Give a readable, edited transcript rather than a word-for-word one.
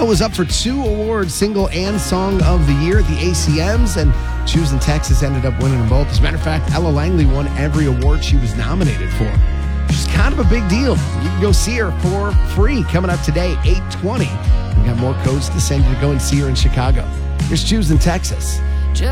Ella was up for 2 awards, Single and Song of the Year at the ACMs, and Choosing Texas ended up winning them both. As a matter of fact, Ella Langley won every award she was nominated for, which is kind of a big deal. You can go see her for free coming up today, 8:20. We got more codes to send you to go and see her in Chicago. Here's Choosing Texas.